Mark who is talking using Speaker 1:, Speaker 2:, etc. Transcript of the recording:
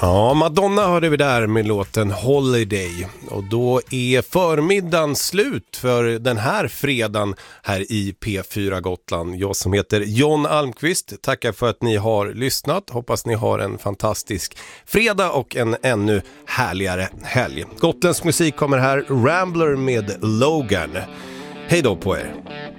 Speaker 1: Ja, Madonna hörde vi där med låten Holiday. Och då är förmiddagen slut för den här fredagen här i P4 Gotland. Jag som heter John Almqvist tackar för att ni har lyssnat. Hoppas ni har en fantastisk fredag och en ännu härligare helg. Gotlands musik kommer här, Rambler med Logan. Hej då på er!